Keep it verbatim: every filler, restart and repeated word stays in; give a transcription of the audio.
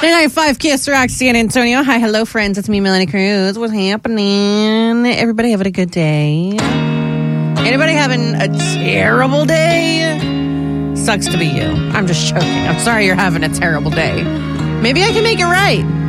ninety-nine point five Kiss Rock, San Antonio. Hi, hello, friends. It's me, Melanie Cruz. What's happening? Everybody having a good day? Anybody having a terrible day? Sucks to be you. I'm just joking. I'm sorry you're having a terrible day. Maybe I can make it right.